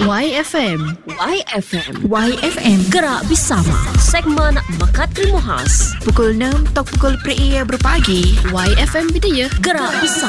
YFM. YFM. YFM. Gerak bersama. Segmen Mekat Ilmu Khas. Pukul 6 tok pukul 3 berpagi. YFM Bidaya. Gerak bersama.